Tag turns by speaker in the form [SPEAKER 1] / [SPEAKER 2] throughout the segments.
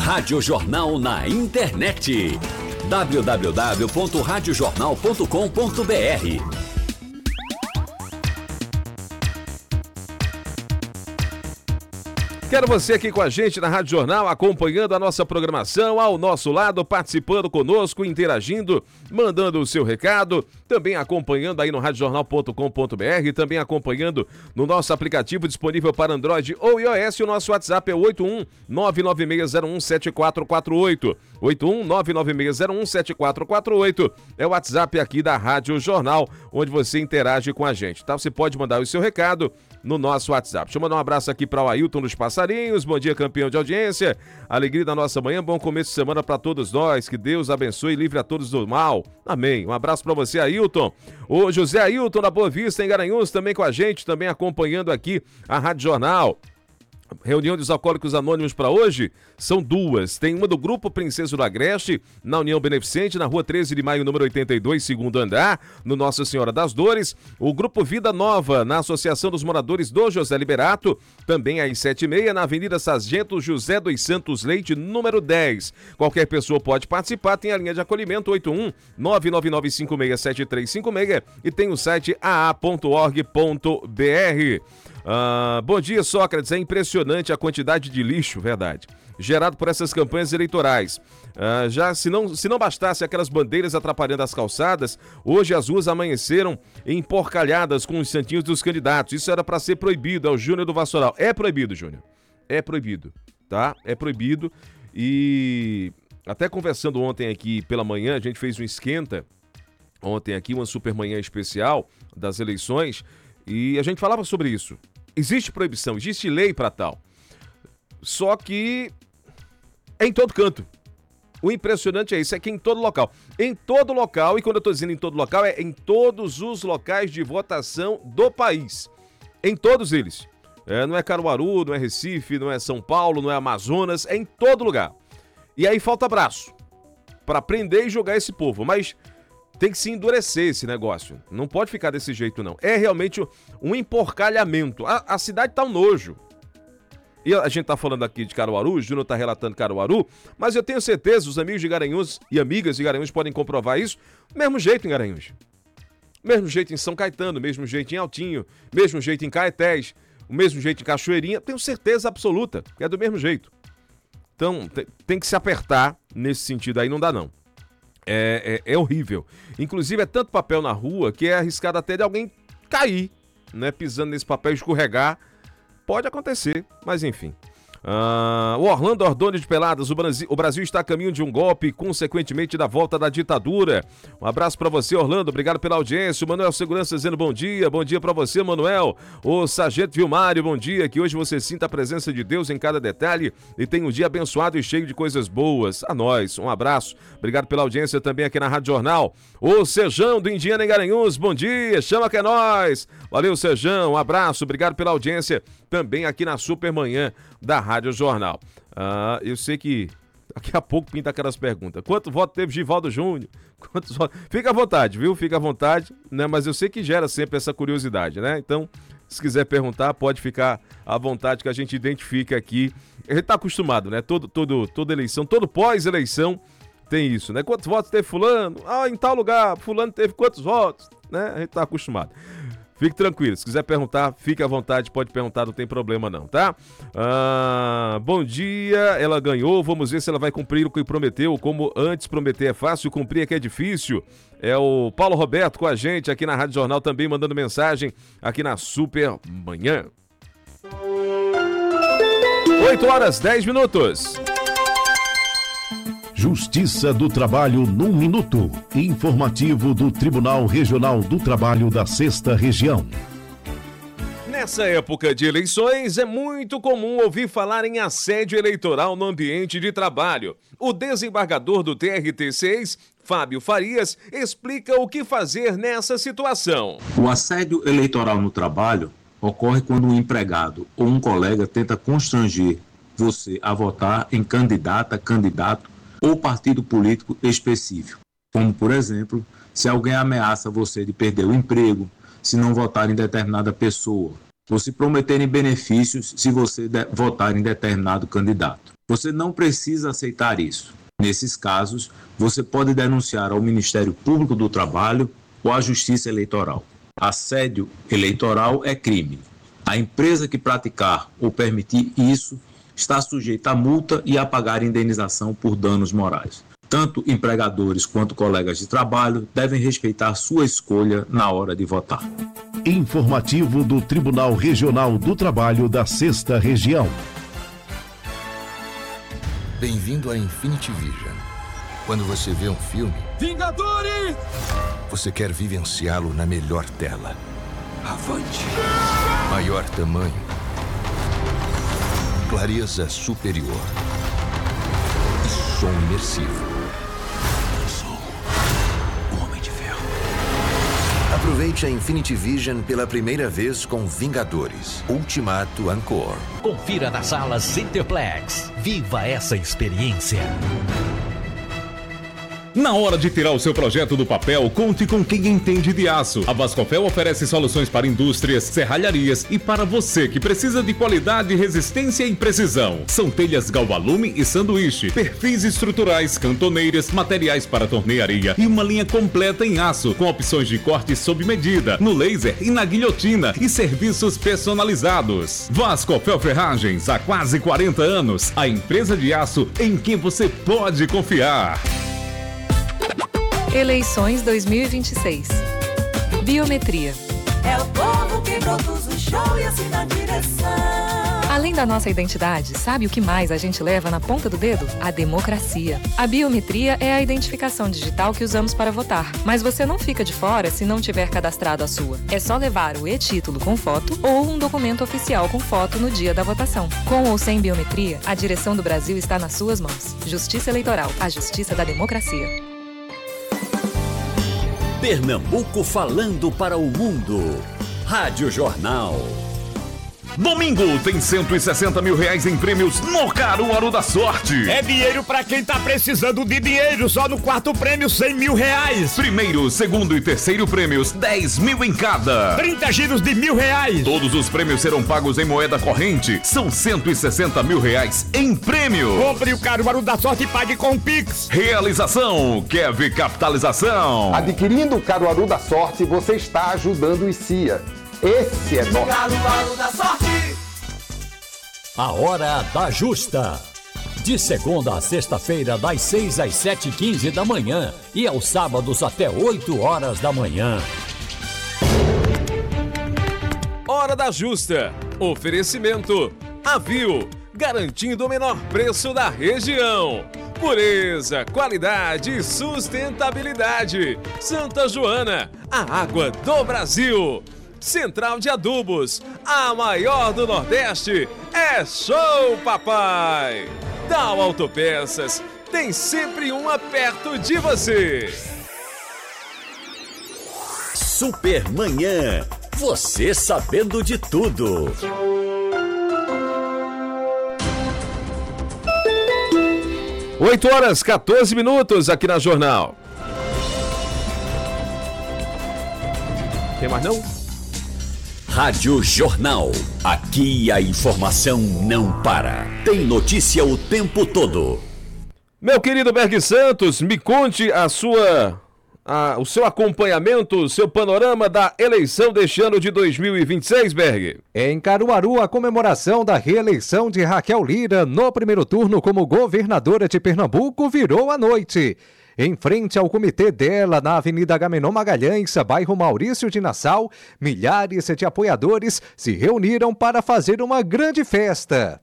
[SPEAKER 1] Rádio Jornal na internet. www.radiojornal.com.br.
[SPEAKER 2] Quero você aqui com a gente na Rádio Jornal, acompanhando a nossa programação, ao nosso lado, participando conosco, interagindo, mandando o seu recado, também acompanhando aí no radiojornal.com.br, também acompanhando no nosso aplicativo disponível para Android ou iOS. O nosso WhatsApp é 81-99601-7448. 81-99601-7448 é o WhatsApp aqui da Rádio Jornal, onde você interage com a gente, tá? Você pode mandar o seu recado no nosso WhatsApp. Deixa eu mandar um abraço aqui para o Ailton dos Passarinhos. Bom dia, campeão de audiência. Alegria da nossa manhã. Bom começo de semana para todos nós. Que Deus abençoe e livre a todos do mal. Amém. Um abraço para você, Ailton. O José Ailton da Boa Vista, em Garanhuns, também com a gente, também acompanhando aqui a Rádio Jornal. Reunião dos Alcoólicos Anônimos para hoje são duas. Tem uma do Grupo Princesa do Agreste, na União Beneficente, na rua 13 de maio, número 82, segundo andar, no Nossa Senhora das Dores. O Grupo Vida Nova, na Associação dos Moradores do José Liberato, também às 7h30, na Avenida Sargento José dos Santos Leite, número 10. Qualquer pessoa pode participar, tem a linha de acolhimento 81-999567356 e tem o site aa.org.br. Bom dia, Sócrates. É impressionante a quantidade de lixo, verdade, gerado por essas campanhas eleitorais. Já se não bastasse aquelas bandeiras atrapalhando as calçadas, hoje as ruas amanheceram emporcalhadas com os santinhos dos candidatos. Isso era para ser proibido. É o Júnior do Vassoural. É proibido, Júnior. É proibido, tá? É proibido. E até conversando ontem aqui pela manhã, a gente fez um esquenta ontem aqui, uma super manhã especial das eleições, e a gente falava sobre isso. Existe proibição, existe lei para tal. Só que é em todo canto. O impressionante é isso, é que em todo local. Em todo local, e quando eu estou dizendo em todo local, é em todos os locais de votação do país. Em todos eles. Não é Caruaru, não é Recife, não é São Paulo, não é Amazonas, é em todo lugar. E aí falta braço para prender e jogar esse povo. Mas tem que se endurecer esse negócio. Não pode ficar desse jeito, não. É realmente um emporcalhamento. A cidade tá um nojo. E a gente tá falando aqui de Caruaru, o Júnior tá relatando Caruaru, mas eu tenho certeza, os amigos de Garanhuns e amigas de Garanhuns podem comprovar isso. Mesmo jeito em Garanhuns. Mesmo jeito em São Caetano, mesmo jeito em Altinho, mesmo jeito em Caetés, o mesmo jeito em Cachoeirinha. Tenho certeza absoluta que é do mesmo jeito. Então, tem que se apertar nesse sentido aí, não dá não. É horrível. Inclusive, é tanto papel na rua que é arriscado até de alguém cair, né? Pisando nesse papel, escorregar. Pode acontecer, mas enfim. O Orlando Ordônio de Peladas, o Brasil está a caminho de um golpe e, consequentemente, da volta da ditadura. Um abraço para você, Orlando, obrigado pela audiência. O Manuel Segurança dizendo bom dia para você, Manuel. O Sargento Vilmário, bom dia, que hoje você sinta a presença de Deus em cada detalhe e tenha um dia abençoado e cheio de coisas boas. A nós, um abraço, obrigado pela audiência também aqui na Rádio Jornal. O Sejão do Indiana em Garanhuns, bom dia, chama que é nós. Valeu, Sejão, um abraço, obrigado pela audiência também aqui na Supermanhã da Rádio Jornal. Eu sei que daqui a pouco pinta aquelas perguntas. Quanto voto teve Givaldo Júnior? Quantos votos? Fica à vontade, viu? Fica à vontade, né? Mas eu sei que gera sempre essa curiosidade, né? Então, se quiser perguntar, pode ficar à vontade que a gente identifica aqui. A gente tá acostumado, né? Toda eleição, todo pós-eleição tem isso, né? Quantos votos teve fulano? Em tal lugar, fulano teve quantos votos? Né? A gente tá acostumado. Fique tranquilo, se quiser perguntar, fique à vontade, pode perguntar, não tem problema não, tá? Bom dia, ela ganhou, vamos ver se ela vai cumprir o que prometeu, como antes prometer é fácil, cumprir é que é difícil. É o Paulo Roberto com a gente aqui na Rádio Jornal, também mandando mensagem aqui na Super Manhã. 8h10.
[SPEAKER 3] Justiça do Trabalho num minuto. Informativo do Tribunal Regional do Trabalho da 6ª Região.
[SPEAKER 2] Nessa época de eleições, é muito comum ouvir falar em assédio eleitoral no ambiente de trabalho. O desembargador do TRT6, Fábio Farias, explica o que fazer nessa situação.
[SPEAKER 4] O assédio eleitoral no trabalho ocorre quando um empregado ou um colega tenta constranger você a votar em candidata, candidato ou partido político específico. Como, por exemplo, se alguém ameaça você de perder o emprego, se não votar em determinada pessoa, ou se prometerem benefícios se você votar em determinado candidato. Você não precisa aceitar isso. Nesses casos, você pode denunciar ao Ministério Público do Trabalho ou à Justiça Eleitoral. Assédio eleitoral é crime. A empresa que praticar ou permitir isso está sujeita a multa e a pagar indenização por danos morais. Tanto empregadores quanto colegas de trabalho devem respeitar sua escolha na hora de votar.
[SPEAKER 3] Informativo do Tribunal Regional do Trabalho da 6ª Região.
[SPEAKER 5] Bem-vindo a Infinity Vision. Quando você vê um filme,
[SPEAKER 1] Vingadores!
[SPEAKER 5] Você quer vivenciá-lo na melhor tela.
[SPEAKER 1] Avante!
[SPEAKER 5] Maior tamanho. Clareza superior. E som imersivo. Aproveite a Infinity Vision pela primeira vez com Vingadores Ultimato Encore.
[SPEAKER 6] Confira nas salas Interplex. Viva essa experiência.
[SPEAKER 7] Na hora de tirar o seu projeto do papel, conte com quem entende de aço. A Vasconfel oferece soluções para indústrias, serralharias e para você que precisa de qualidade, resistência e precisão. São telhas galvalume e sanduíche, perfis estruturais, cantoneiras, materiais para tornearia e uma linha completa em aço, com opções de corte sob medida, no laser e na guilhotina e serviços personalizados. Vasconfel Ferragens, há quase 40 anos, a empresa de aço em quem você pode confiar.
[SPEAKER 8] Eleições 2026. Biometria.
[SPEAKER 9] É o povo que produz o show e assina a direção.
[SPEAKER 8] Além da nossa identidade, sabe o que mais a gente leva na ponta do dedo? A democracia. A biometria é a identificação digital que usamos para votar. Mas você não fica de fora se não tiver cadastrado a sua. É só levar o e-título com foto ou um documento oficial com foto no dia da votação. Com ou sem biometria, a direção do Brasil está nas suas mãos. Justiça Eleitoral, a justiça da democracia.
[SPEAKER 1] Pernambuco falando para o mundo. Rádio Jornal.
[SPEAKER 7] Domingo tem 160 mil reais em prêmios no Caruaru da Sorte.
[SPEAKER 10] É dinheiro pra quem tá precisando de dinheiro. Só no quarto prêmio, 100 mil reais.
[SPEAKER 7] Primeiro, segundo e terceiro prêmios, 10 mil em cada.
[SPEAKER 10] 30 giros de R$1.000.
[SPEAKER 7] Todos os prêmios serão pagos em moeda corrente. São 160 mil reais em prêmio.
[SPEAKER 10] Compre o Caruaru da Sorte e pague com Pix.
[SPEAKER 7] Realização, Kev Capitalização.
[SPEAKER 11] Adquirindo o Caruaru da Sorte, você está ajudando o ICIA. Esse é nosso.
[SPEAKER 9] Caruaru da Sorte.
[SPEAKER 6] A Hora da Justa. De segunda a sexta-feira, das 6 às 7h15 da manhã e aos sábados até 8 horas da manhã.
[SPEAKER 2] Hora da Justa. Oferecimento. Avio. Garantindo o menor preço da região. Pureza, qualidade e sustentabilidade. Santa Joana, a água do Brasil. Central de Adubos, a maior do Nordeste, é Show Papai! Dal Autopeças, tem sempre uma perto de você.
[SPEAKER 1] Supermanhã, você sabendo de tudo.
[SPEAKER 2] Oito horas, 14 minutos aqui na Jornal. Tem mais não?
[SPEAKER 1] Rádio Jornal. Aqui a informação não para. Tem notícia o tempo todo.
[SPEAKER 2] Meu querido Berg Santos, me conte o seu acompanhamento, o seu panorama da eleição deste ano de 2026, Berg.
[SPEAKER 12] Em Caruaru, a comemoração da reeleição de Raquel Lira no primeiro turno como governadora de Pernambuco virou à noite. Em frente ao comitê dela, na Avenida Agamenon Magalhães, bairro Maurício de Nassau, milhares de apoiadores se reuniram para fazer uma grande festa.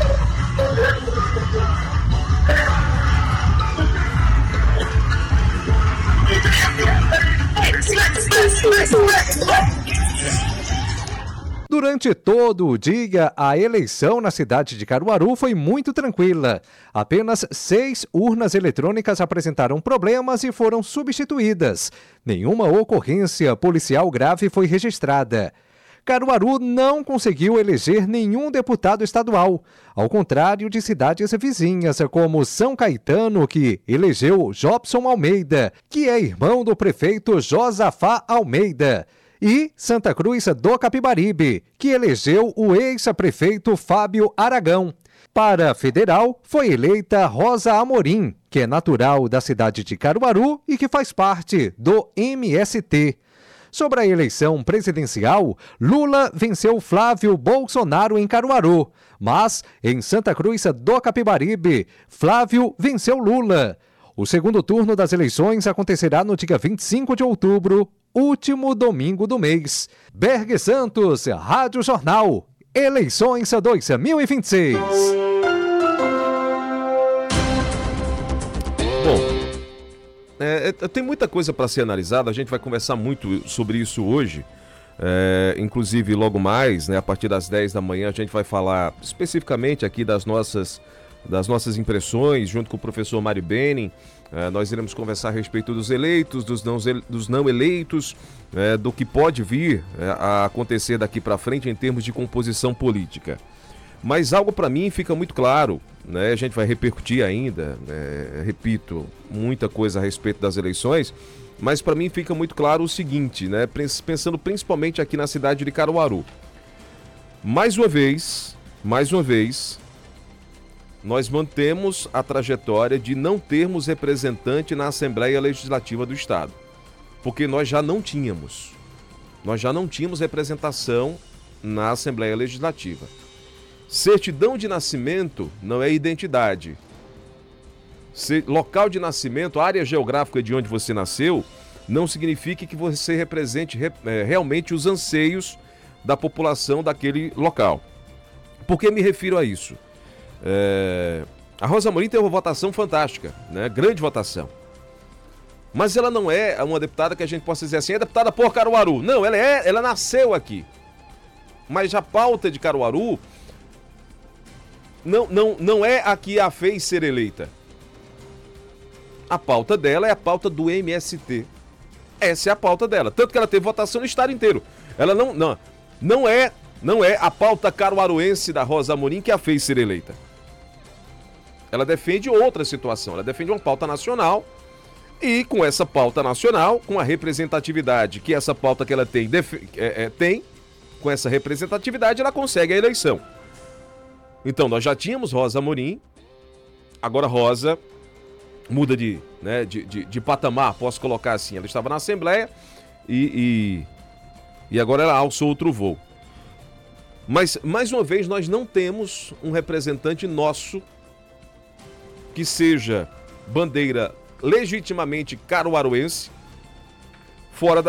[SPEAKER 12] Durante todo o dia, a eleição na cidade de Caruaru foi muito tranquila. Apenas 6 urnas eletrônicas apresentaram problemas e foram substituídas. Nenhuma ocorrência policial grave foi registrada. Caruaru não conseguiu eleger nenhum deputado estadual, ao contrário de cidades vizinhas como São Caetano, que elegeu Jobson Almeida, que é irmão do prefeito Josafá Almeida. E Santa Cruz do Capibaribe, que elegeu o ex-prefeito Fábio Aragão. Para a federal, foi eleita Rosa Amorim, que é natural da cidade de Caruaru e que faz parte do MST. Sobre a eleição presidencial, Lula venceu Flávio Bolsonaro em Caruaru, mas em Santa Cruz do Capibaribe, Flávio venceu Lula. O segundo turno das eleições acontecerá no dia 25 de outubro, último domingo do mês. Berg Santos, Rádio Jornal. Eleições 2026.
[SPEAKER 2] Bom, tem muita coisa para ser analisada, a gente vai conversar muito sobre isso hoje. Inclusive, logo mais, né, a partir das 10 da manhã, a gente vai falar especificamente aqui das nossas impressões, junto com o professor Mário Benin. Nós iremos conversar a respeito dos eleitos, dos não eleitos, do que pode vir a acontecer daqui para frente em termos de composição política. Mas algo para mim fica muito claro, né? A gente vai repercutir ainda, repito, muita coisa a respeito das eleições, mas para mim fica muito claro o seguinte, né? Pensando principalmente aqui na cidade de Caruaru. Mais uma vez, nós mantemos a trajetória de não termos representante na Assembleia Legislativa do Estado, porque nós já não tínhamos representação na Assembleia Legislativa. Certidão de nascimento não é identidade. Local de nascimento, área geográfica de onde você nasceu, não significa que você represente realmente os anseios da população daquele local. Por que me refiro a isso? A Rosa Amorim teve uma votação fantástica, né? Grande votação. Mas ela não é uma deputada que a gente possa dizer assim, é deputada por Caruaru. Não, ela nasceu aqui. Mas a pauta de Caruaru não é a que a fez ser eleita. A pauta dela é a pauta do MST. Essa é a pauta dela. Tanto que ela teve votação no estado inteiro. Ela não é a pauta caruaruense da Rosa Amorim que a fez ser eleita. Ela defende outra situação. Ela defende uma pauta nacional. E com essa pauta nacional, com a representatividade que essa pauta que ela tem, com essa representatividade, ela consegue a eleição. Então, nós já tínhamos Rosa Amorim, agora Rosa muda de patamar, posso colocar assim. Ela estava na Assembleia e agora ela alçou outro voo. Mas, mais uma vez, nós não temos um representante nosso que seja bandeira legitimamente caruaruense fora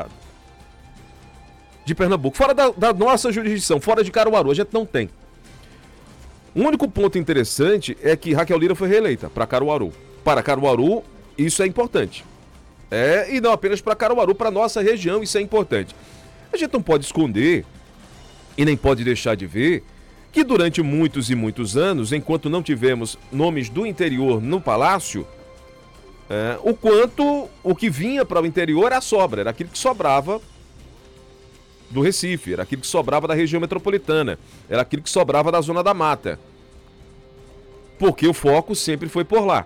[SPEAKER 2] de Pernambuco, fora da nossa jurisdição, fora de Caruaru, a gente não tem. O único ponto interessante é que Raquel Lira foi reeleita para Caruaru. Para Caruaru, isso é importante. E não apenas para Caruaru, para nossa região, isso é importante. A gente não pode esconder e nem pode deixar de ver que durante muitos e muitos anos, enquanto não tivemos nomes do interior no Palácio, o que vinha para o interior era a sobra, era aquilo que sobrava do Recife, era aquilo que sobrava da região metropolitana, era aquilo que sobrava da Zona da Mata, porque o foco sempre foi por lá.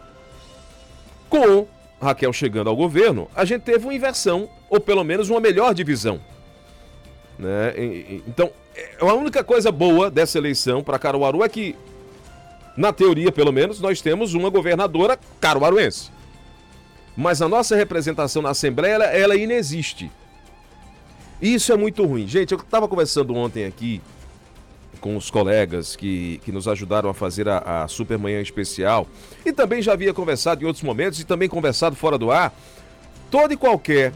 [SPEAKER 2] Com Raquel chegando ao governo, a gente teve uma inversão, ou pelo menos uma melhor divisão, né? Então, a única coisa boa dessa eleição para Caruaru é que, na teoria pelo menos, nós temos uma governadora caruaruense, mas a nossa representação na Assembleia, ela inexiste. Isso é muito ruim. Gente, eu estava conversando ontem aqui com os colegas que nos ajudaram a fazer a Supermanhã Especial, e também já havia conversado em outros momentos e também conversado fora do ar. Todo e qualquer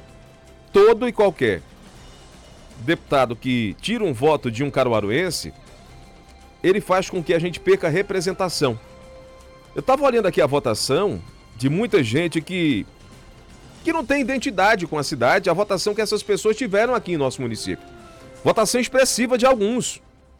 [SPEAKER 2] deputado que tira um voto de um caruaruense, ele faz com que a gente perca a representação. Eu estava olhando aqui a votação de muita gente que não tem identidade com a cidade, a votação que essas pessoas tiveram aqui em nosso município. Votação expressiva de alguns.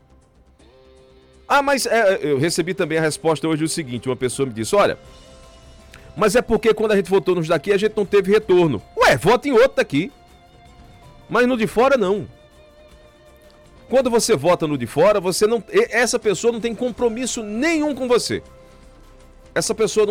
[SPEAKER 2] Mas eu recebi também a resposta hoje o seguinte, uma pessoa me disse, olha, mas é porque quando a gente votou nos daqui, a gente não teve retorno. Vota em outro daqui. Mas no de fora, não. Quando você vota no de fora, essa pessoa não tem compromisso nenhum com você. Essa pessoa